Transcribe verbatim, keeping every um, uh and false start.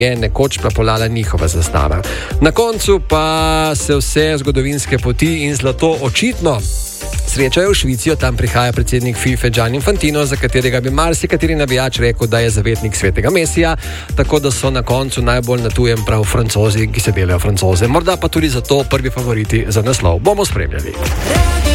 je nekoč plapolala njihova zastava. Na koncu pa se vse zgodovinske poti in zlato očitno srečajo v Švicijo. Tam prihaja predsednik FIFA Gianni Infantino, za katerega bi marsikateri navijač rekel, da je zavetnik svetega Mesija, tako da so na koncu najbolj na tujem prav Francozi, ki se delajo Francoze. Morda pa tudi zato prvi favoriti za naslov. Bomo spremljali.